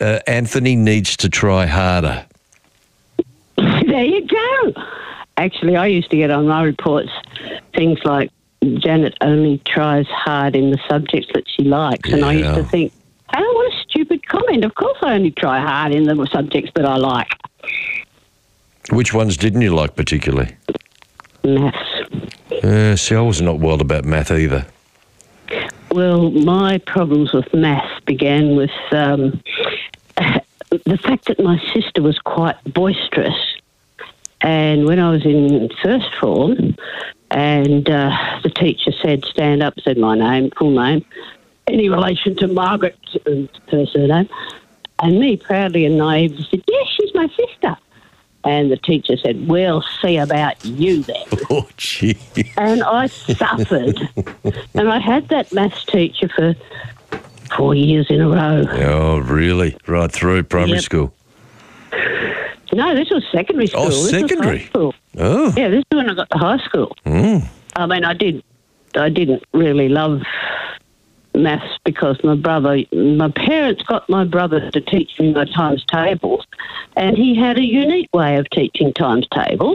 Anthony needs to try harder. There you go. Actually, I used to get on my reports things like Janet only tries hard in the subjects that she likes. And I used to think, oh, what a stupid comment. Of course I only try hard in the subjects that I like. Which ones didn't you like particularly? Maths. See, I was not wild about math either. Well, my problems with maths began with the fact that my sister was quite boisterous. And when I was in first form, and the teacher said, stand up, said my name, full name, any relation to Margaret, her surname, and me proudly and naively said, yes, she's my sister. And the teacher said, we'll see about you then. Oh, gee. And I suffered. And I had that maths teacher for 4 years in a row. Oh, really? Right through primary school? No, this was secondary school. Oh, secondary? This was high school. Oh. Yeah, this is when I got to high school. Mm. I mean, I didn't really love maths because my parents got my brother to teach me my times tables, and he had a unique way of teaching times tables.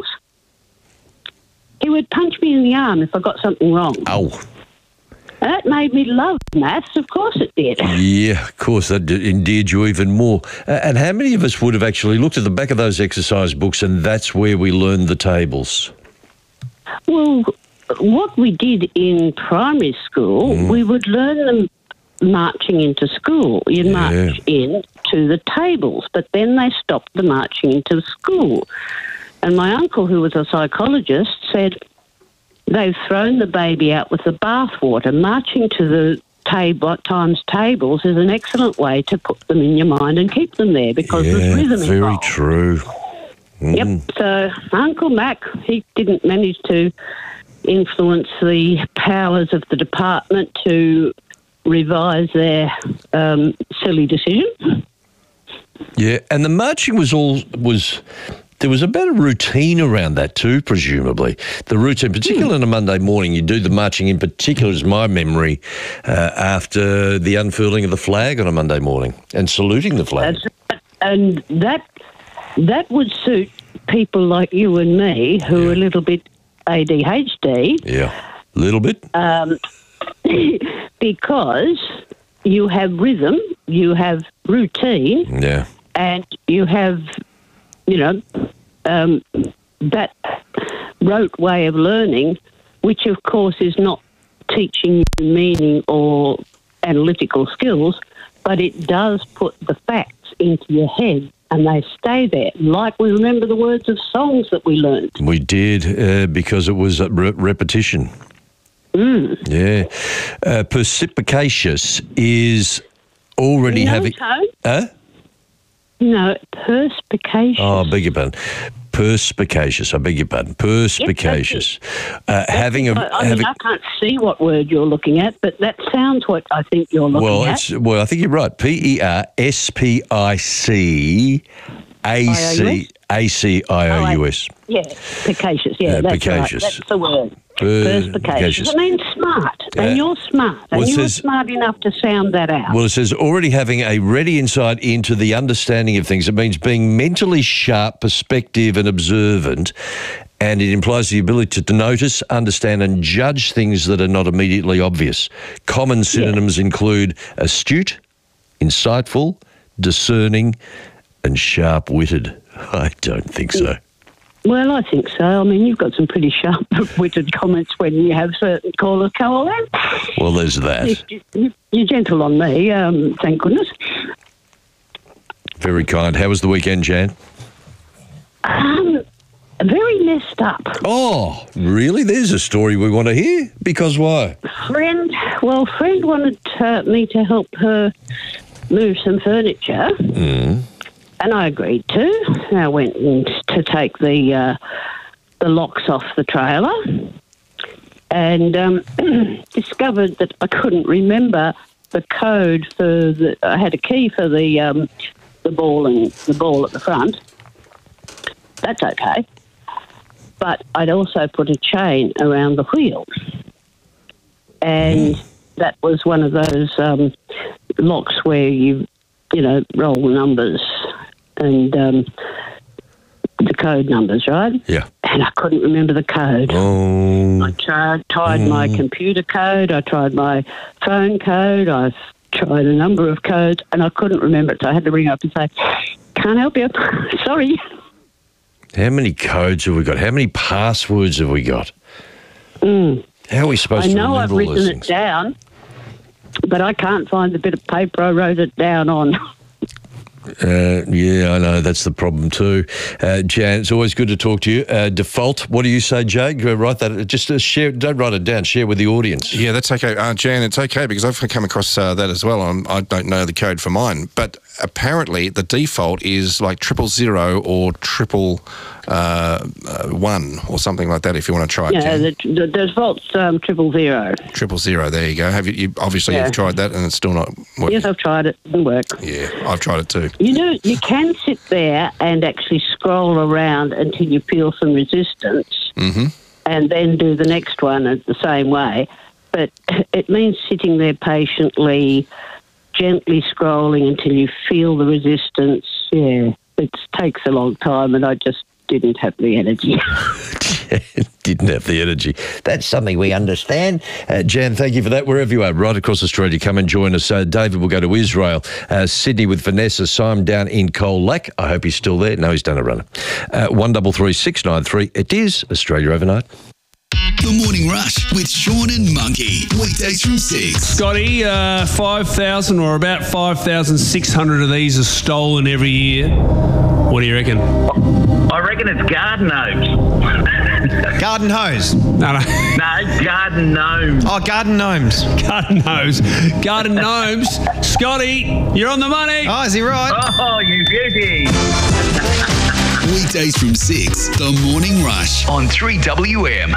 He would punch me in the arm if I got something wrong. Ow. And that made me love maths, of course it did. Yeah, of course, that endeared you even more. And how many of us would have actually looked at the back of those exercise books and that's where we learned the tables? Well, what we did in primary school, we would learn them marching into school. You'd march in to the tables, but then they stopped the marching into school. And my uncle, who was a psychologist, said they've thrown the baby out with the bathwater. Marching to the times tables is an excellent way to put them in your mind and keep them there because there's rhythm involved. Very true. Yep. So Uncle Mac, he didn't manage to influence the powers of the department to revise their silly decision. Yeah, and the marching there was about a routine around that too, presumably. The routine, particularly on a Monday morning, you do the marching in particular, is my memory, after the unfurling of the flag on a Monday morning and saluting the flag. That's right. And that would suit people like you and me who are a little bit ADHD. Yeah, a little bit. Because you have rhythm, you have routine, and you have, that rote way of learning, which of course is not teaching you meaning or analytical skills, but it does put the facts into your head and they stay there. Like we remember the words of songs that we learned. We did, because it was repetition. Yeah. Perspicacious is already having... Huh? No, perspicacious. Oh, I beg your pardon. Perspicacious. I beg your pardon. Perspicacious. I can't see what word you're looking at, but that sounds what I think you're looking at. Well, I think you're right. Perspicacious. Yeah, picacious. Yeah, that's picacious. Right. That's the word. Perspicacious. It means smart, and you're smart, and you're smart enough to sound that out. Well, it says already having a ready insight into the understanding of things. It means being mentally sharp, perspective, and observant, and it implies the ability to notice, understand, and judge things that are not immediately obvious. Common synonyms include astute, insightful, discerning, and sharp-witted. I don't think so. Well, I think so. I mean, you've got some pretty sharp-witted comments when you have certain callers come on. Well, there's that. You're gentle on me, thank goodness. Very kind. How was the weekend, Jan? Very messed up. Oh, really? There's a story we want to hear. Because why? Friend wanted me to help her move some furniture. And I agreed to. I went to take the locks off the trailer and discovered that I couldn't remember the code for I had a key for the ball and the ball at the front. That's okay. But I'd also put a chain around the wheel. And that was one of those locks where you roll numbers and the code numbers, right? Yeah. And I couldn't remember the code. Oh. I tried my computer code. I tried my phone code. I tried a number of codes, and I couldn't remember it. So I had to ring up and say, "Can't help you. Sorry." How many codes have we got? How many passwords have we got? How are we supposed to remember I know I've all those written it things? down, but I can't find the bit of paper I wrote it down on. Yeah, I know. That's the problem too. Jan, it's always good to talk to you. Default, what do you say, Jay? Go write that. Just share. Don't write it down. Share with the audience. Yeah, that's okay. Jan, it's okay because I've come across that as well. I don't know the code for mine. But apparently the default is like 000 or 111 or something like that if you want to try it, Yeah, Jan. the default's 000. 000, there you go. You've tried that and it's still not working? Yes, I've tried it. It didn't work. Yeah, I've tried it too. You can sit there and actually scroll around until you feel some resistance and then do the next one the same way. But it means sitting there patiently, gently scrolling until you feel the resistance. Yeah, it takes a long time and I just didn't have the energy. Didn't have the energy. That's something we understand. Jan, thank you for that. Wherever you are, right across Australia, come and join us. David will go to Israel. Sydney with Vanessa. Simon down in Colac. I hope he's still there. No, he's done a runner. 133 693. It is Australia Overnight. The Morning Rush with Sean and Monkey. Weekdays from 6. Scotty, 5,000 or about 5,600 of these are stolen every year. What do you reckon? I reckon it's garden gnomes. Garden hose. No. No, garden gnomes. Oh, garden gnomes. Garden gnomes. Garden gnomes. Scotty, you're on the money. Oh, is he right? Oh, you beauty. Weekdays from 6. The Morning Rush on 3WM.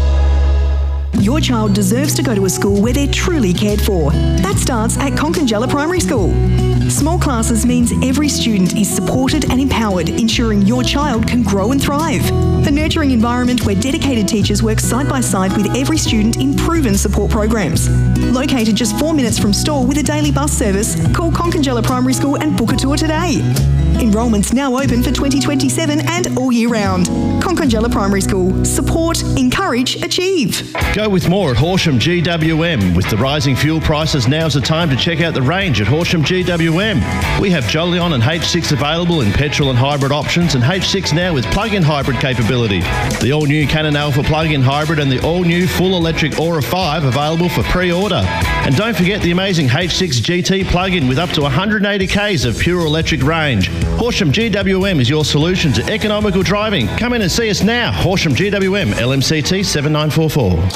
Your child deserves to go to a school where they're truly cared for. That starts at Conconjala Primary School. Small classes means every student is supported and empowered, ensuring your child can grow and thrive. A nurturing environment where dedicated teachers work side by side with every student in proven support programs. Located just 4 minutes from Stawell with a daily bus service, call Conconjala Primary School and book a tour today. Enrolment's now open for 2027 and all year round. Conconjala Primary School. Support, encourage, achieve. Go with more at Horsham GWM. With the rising fuel prices, now's the time to check out the range at Horsham GWM. We have Jolion and H6 available in petrol and hybrid options, and H6 now with plug-in hybrid capability. The all-new Canon Alpha plug-in hybrid and the all-new full electric Aura 5 available for pre-order. And don't forget the amazing H6 GT plug-in with up to 180 k's of pure electric range. Horsham GWM is your solution to economical driving. Come in and see us now. Horsham GWM, LMCT 7944.